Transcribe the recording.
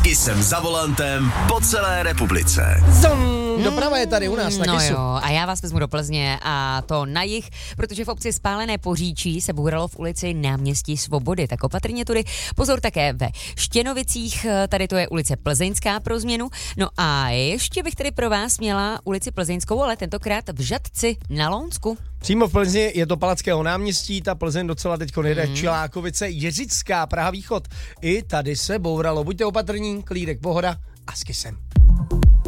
I jsem za volantem po celé republice. Doprava je tady u nás na Kisu. Jo, a já vás vezmu do Plzně a to na jih, protože v obci Spálené Poříčí se bouralo v ulici Náměstí Svobody, tak opatrně tudy. Pozor také ve Štěnovicích, tady to je ulice Plzeňská pro změnu. No a ještě bych tady pro vás měla ulici Plzeňskou, ale tentokrát v Žatci na Lounsku. Přímo v Plzni je to Palackého náměstí, ta Plzeň docela teďko jede, Čilákovice, Jiřická, Praha východ. I tady se bouralo. Buďte opatrní, klídek, pohoda a s Kisem.